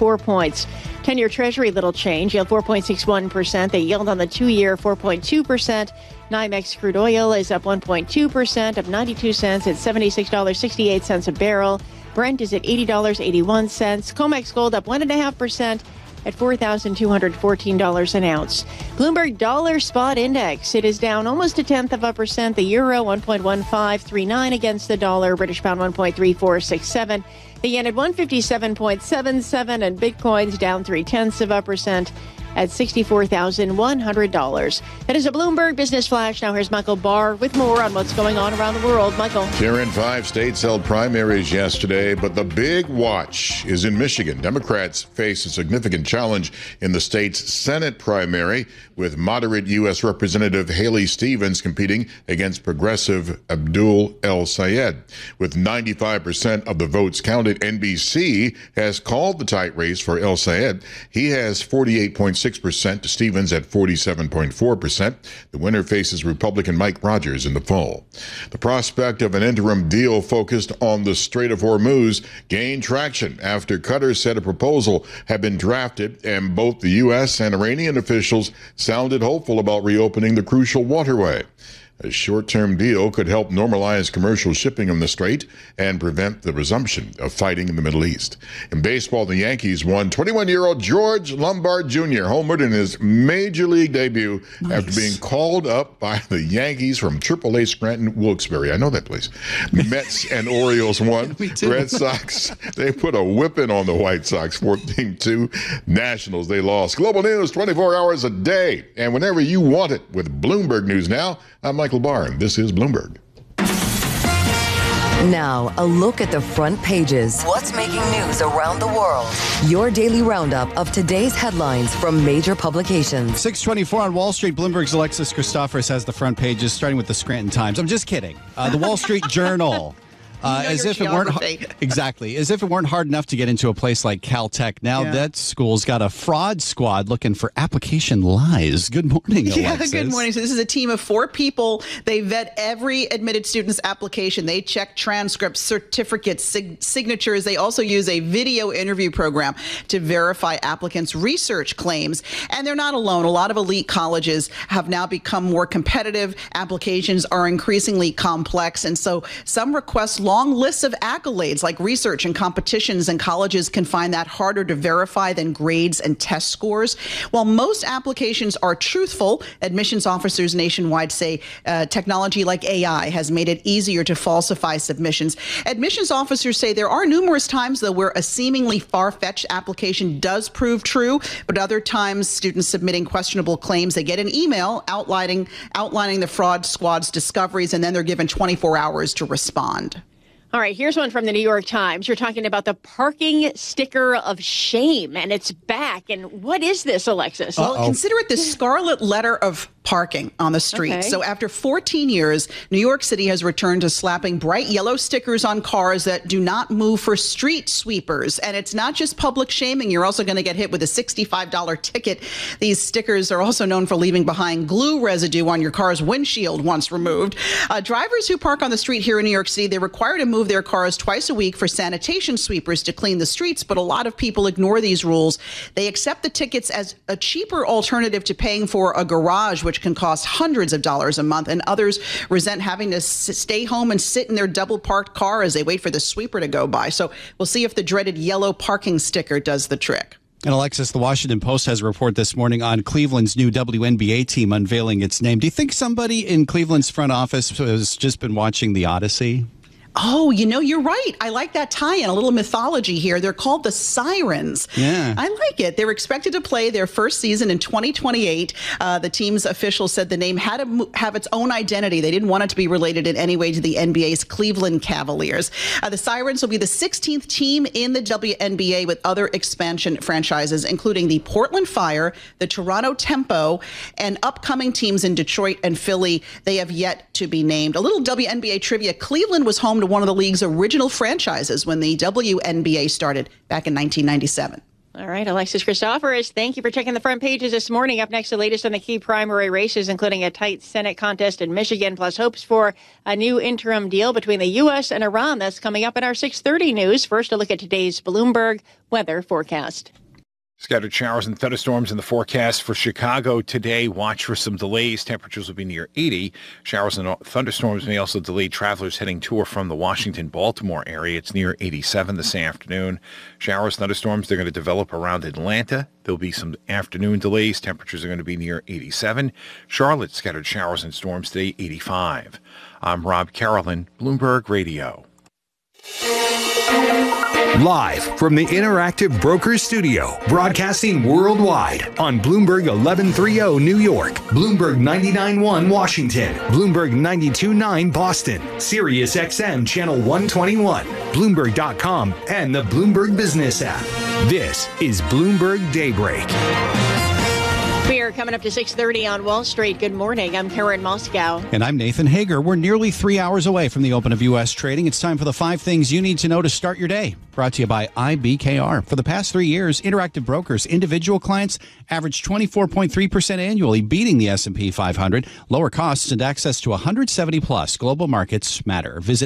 4 points. 10-year Treasury, little change. Yield 4.61%. The yield on the 2-year, 4.2%. NYMEX crude oil is up 1.2%, up 92 cents at $76.68 a barrel. Brent is at $80.81. COMEX gold up 1.5% at $4,214 an ounce. Bloomberg Dollar Spot Index, it is down almost 0.1%. The euro 1.1539 against the dollar. British pound 1.3467. The yen at 157.77, and Bitcoin's down 0.3% at $64,100. That is a Bloomberg Business Flash. Now here's Michael Barr with more on what's going on around the world. Michael. Here in 5 states held primaries yesterday, but the big watch is in Michigan. Democrats face a significant challenge in the state's Senate primary, with moderate U.S. Representative Haley Stevens competing against progressive Abdul El-Sayed. With 95% of the votes counted, NBC has called the tight race for El-Sayed. He has 48.6% to Stevens at 47.4%. The winner faces Republican Mike Rogers in the fall. The prospect of an interim deal focused on the Strait of Hormuz gained traction after Qatar said a proposal had been drafted, and both the U.S. and Iranian officials sounded hopeful about reopening the crucial waterway. A short-term deal could help normalize commercial shipping in the strait and prevent the resumption of fighting in the Middle East. In baseball, the Yankees won 21-year-old George Lombard Jr. homered in his major league debut after being called up by the Yankees from AAA Scranton Wilkes-Barre. I know that place. Mets and Orioles won. Red Sox, they put a whipping on the White Sox, 14-2. Nationals, they lost. Global news 24 hours a day, and whenever you want it with Bloomberg News Now. I'm Michael Barr, and this is Bloomberg. Now, a look at the front pages. What's making news around the world? Your daily roundup of today's headlines from major publications. 6:24 on Wall Street. Bloomberg's Alexis Christophorous has the front pages, starting with the Scranton Times. I'm just kidding. The Wall Street Journal. As if it weren't hard enough to get into a place like Caltech. Now that school's got a fraud squad looking for application lies. Good morning, Alexis. Good morning. So this is a team of 4 people. They vet every admitted student's application. They check transcripts, certificates, signatures. They also use a video interview program to verify applicants' research claims. And they're not alone. A lot of elite colleges have now become more competitive. Applications are increasingly complex. And so some request long lists of accolades like research and competitions, and colleges can find that harder to verify than grades and test scores. While most applications are truthful, admissions officers nationwide say technology like AI has made it easier to falsify submissions. Admissions officers say there are numerous times, though, where a seemingly far-fetched application does prove true, but other times students submitting questionable claims, they get an email outlining the fraud squad's discoveries, and then they're given 24 hours to respond. All right, here's one from the New York Times. You're talking about the parking sticker of shame, and it's back. And what is this, Alexis? Well, consider it the scarlet letter of parking on the street. Okay. So after 14 years, New York City has returned to slapping bright yellow stickers on cars that do not move for street sweepers. And it's not just public shaming. You're also going to get hit with a $65 ticket. These stickers are also known for leaving behind glue residue on your car's windshield once removed. Drivers who park on the street here in New York City, they're required to move their cars twice a week for sanitation sweepers to clean the streets. But a lot of people ignore these rules. They accept the tickets as a cheaper alternative to paying for a garage, which can cost hundreds of dollars a month, and others resent having to stay home and sit in their double parked car as they wait for the sweeper to go by. So we'll see if the dreaded yellow parking sticker does the trick. And Alexis, the Washington Post has a report this morning on Cleveland's new WNBA team unveiling its name. Do you think somebody in Cleveland's front office has just been watching The Odyssey? Oh, you're right. I like that tie-in, a little mythology here. They're called the Sirens. Yeah. I like it. They're expected to play their first season in 2028. The team's officials said the name had to have its own identity. They didn't want it to be related in any way to the NBA's Cleveland Cavaliers. The Sirens will be the 16th team in the WNBA, with other expansion franchises, including the Portland Fire, the Toronto Tempo, and upcoming teams in Detroit and Philly. They have yet to be named. A little WNBA trivia. Cleveland was home to one of the league's original franchises when the WNBA started back in 1997. All right, Alexis Christoforous, thank you for checking the front pages this morning. Up next, the latest on the key primary races, including a tight Senate contest in Michigan, plus hopes for a new interim deal between the U.S. and Iran. That's coming up in our 6:30 news. First, a look at today's Bloomberg weather forecast. Scattered showers and thunderstorms in the forecast for Chicago today. Watch for some delays. Temperatures will be near 80. Showers and thunderstorms may also delay travelers heading to or from the Washington-Baltimore area. It's near 87 this afternoon. Showers, thunderstorms, they're going to develop around Atlanta. There'll be some afternoon delays. Temperatures are going to be near 87. Charlotte, scattered showers and storms today, 85. I'm Rob Carolyn, Bloomberg Radio. Live from the Interactive Brokers Studio, broadcasting worldwide on Bloomberg 1130 New York, Bloomberg 99.1 Washington, Bloomberg 92.9 Boston, Sirius XM Channel 121, Bloomberg.com, and the Bloomberg Business app. This is Bloomberg Daybreak. We are coming up to 6:30 on Wall Street. Good morning. I'm Karen Moscow. And I'm Nathan Hager. We're nearly 3 hours away from the open of U.S. trading. It's time for the 5 things you need to know to start your day. Brought to you by IBKR. For the past 3 years, Interactive Brokers individual clients averaged 24.3% annually, beating the S&P 500. Lower costs and access to 170-plus global markets matter. Visit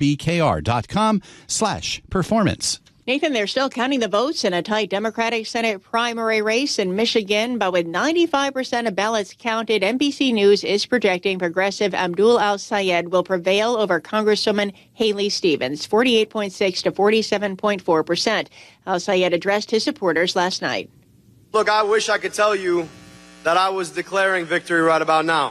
ibkr.com/performance. Nathan, they're still counting the votes in a tight Democratic Senate primary race in Michigan, but with 95% of ballots counted, NBC News is projecting progressive Abdul Al-Sayed will prevail over Congresswoman Haley Stevens, 48.6 to 47.4%. Al-Sayed addressed his supporters last night. Look, I wish I could tell you that I was declaring victory right about now.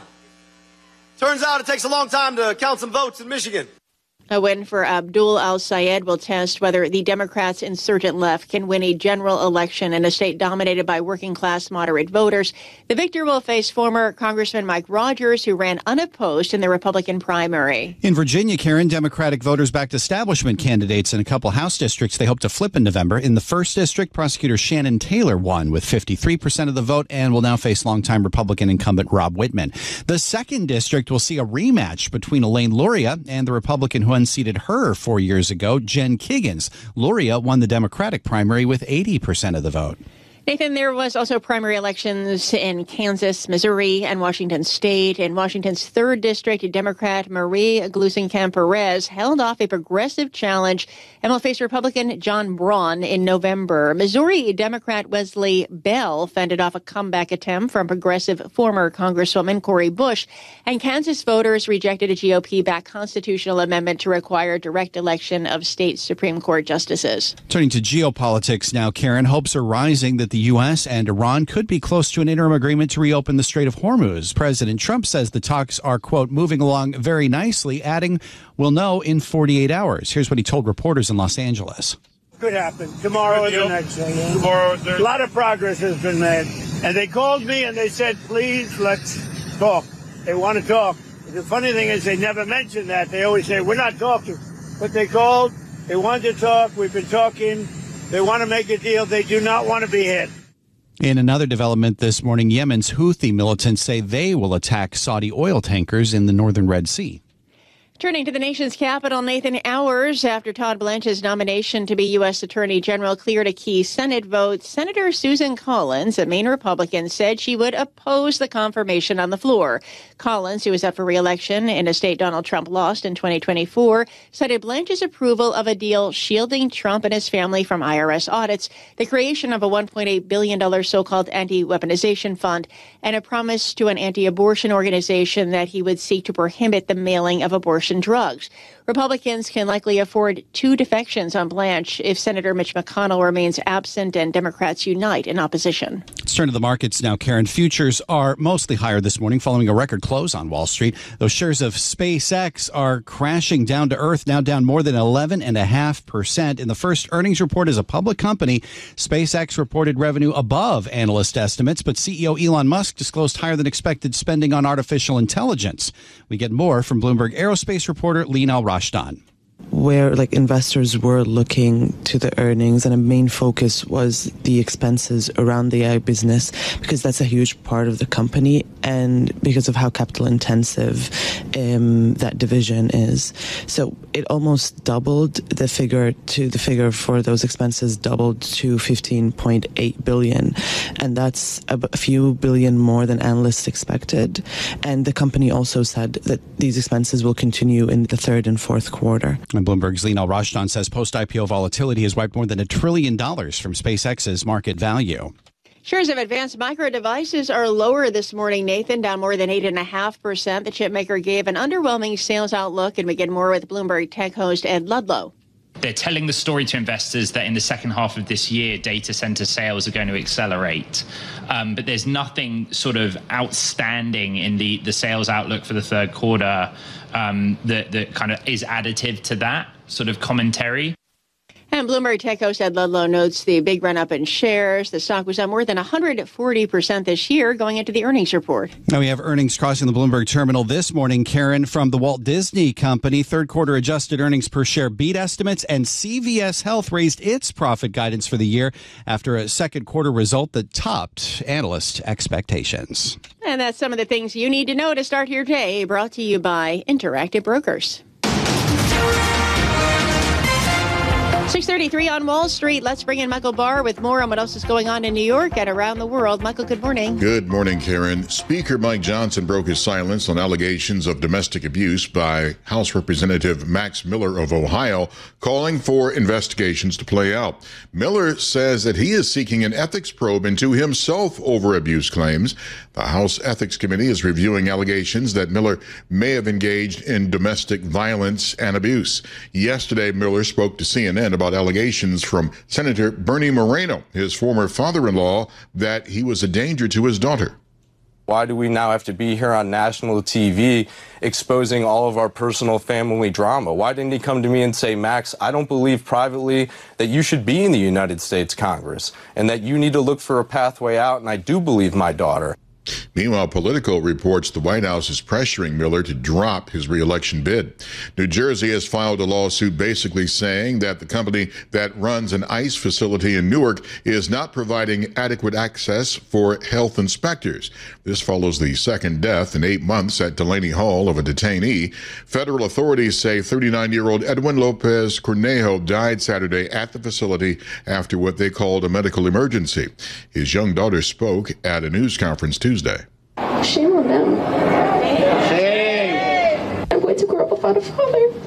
Turns out it takes a long time to count some votes in Michigan. A win for Abdul Al-Sayed will test whether the Democrats' insurgent left can win a general election in a state dominated by working-class moderate voters. The victor will face former Congressman Mike Rogers, who ran unopposed in the Republican primary. In Virginia, Karen, Democratic voters backed establishment candidates in a couple House districts they hope to flip in November. In the 1st District, prosecutor Shannon Taylor won with 53% of the vote and will now face longtime Republican incumbent Rob Whitman. The 2nd District will see a rematch between Elaine Luria and the Republican who unseated her 4 years ago, Jen Kiggans. Luria won the Democratic primary with 80% of the vote. Nathan, there was also primary elections in Kansas, Missouri, and Washington State. In Washington's 3rd District, Democrat Marie Gluesenkamp-Perez held off a progressive challenge and will face Republican John Braun in November. Missouri Democrat Wesley Bell fended off a comeback attempt from progressive former Congresswoman Cori Bush. And Kansas voters rejected a GOP-backed constitutional amendment to require direct election of state Supreme Court justices. Turning to geopolitics now, Karen, hopes are rising that the U.S. and Iran could be close to an interim agreement to reopen the Strait of Hormuz. President Trump says the talks are, quote, moving along very nicely, adding, we'll know in 48 hours. Here's what he told reporters in Los Angeles. Could happen tomorrow or the next day. Tomorrow, a lot of progress has been made. And they called me and they said, please, let's talk. They want to talk. The funny thing is they never mention that. They always say, we're not talking. But they called. They wanted to talk. We've been talking. They want to make a deal. They do not want to be hit. In another development this morning, Yemen's Houthi militants say they will attack Saudi oil tankers in the northern Red Sea. Turning to the nation's capital, Nathan, hours after Todd Blanche's nomination to be U.S. Attorney General cleared a key Senate vote, Senator Susan Collins, a Maine Republican, said she would oppose the confirmation on the floor. Collins, who is up for re-election in a state Donald Trump lost in 2024, cited Blanche's approval of a deal shielding Trump and his family from IRS audits, the creation of a $1.8 billion so-called anti-weaponization fund, and a promise to an anti-abortion organization that he would seek to prohibit the mailing of abortion drugs. Republicans can likely afford 2 defections on Blanche if Senator Mitch McConnell remains absent and Democrats unite in opposition. Let's turn to the markets now, Karen. Futures are mostly higher this morning following a record close on Wall Street. Those shares of SpaceX are crashing down to earth, now down more than 11.5%. In the first earnings report as a public company, SpaceX reported revenue above analyst estimates, but CEO Elon Musk disclosed higher than expected spending on artificial intelligence. We get more from Bloomberg Aerospace reporter Lena Al-Rashdan. where like investors were looking to the earnings, and a main focus was the expenses around the AI business, because that's a huge part of the company and because of how capital intensive that division is. So it almost doubled the figure for those expenses doubled to 15.8 billion, and that's a few billion more than analysts expected. And the company also said that these expenses will continue in the third and fourth quarter. And Bloomberg's Lean Al-Rashdan says post-IPO volatility has wiped more than $1 trillion from SpaceX's market value. Shares of Advanced Micro Devices are lower this morning, Nathan, down more than 8.5%. The chip maker gave an underwhelming sales outlook, and we get more with Bloomberg Tech host Ed Ludlow. They're telling the story to investors that in the second half of this year, data center sales are going to accelerate. But there's nothing sort of outstanding in the sales outlook for the third quarter that kind of is additive to that sort of commentary. And Bloomberg Tech host Ed Ludlow notes the big run-up in shares. The stock was up more than 140% this year going into the earnings report. Now we have earnings crossing the Bloomberg terminal this morning. Karen, from the Walt Disney Company, third quarter adjusted earnings per share beat estimates, and CVS Health raised its profit guidance for the year after a second quarter result that topped analyst expectations. And that's some of the things you need to know to start your day, brought to you by Interactive Brokers. 6:33 on Wall Street. Let's bring in Michael Barr with more on what else is going on in New York and around the world. Michael, good morning. Good morning, Karen. Speaker Mike Johnson broke his silence on allegations of domestic abuse by House Representative Max Miller of Ohio, calling for investigations to play out. Miller says that he is seeking an ethics probe into himself over abuse claims. The House Ethics Committee is reviewing allegations that Miller may have engaged in domestic violence and abuse. Yesterday, Miller spoke to CNN about allegations from Senator Bernie Moreno, his former father-in-law, that he was a danger to his daughter. Why do we now have to be here on national TV exposing all of our personal family drama? Why didn't he come to me and say, Max, I don't believe privately that you should be in the United States Congress and that you need to look for a pathway out, and I do believe my daughter. Meanwhile, Politico reports the White House is pressuring Miller to drop his reelection bid. New Jersey has filed a lawsuit basically saying that the company that runs an ICE facility in Newark is not providing adequate access for health inspectors. This follows the second death in 8 months at Delaney Hall of a detainee. Federal authorities say 39-year-old Edwin Lopez Cornejo died Saturday at the facility after what they called a medical emergency. His young daughter spoke at a news conference Tuesday. Shame on them. Shame. I'm going to grow up without a father.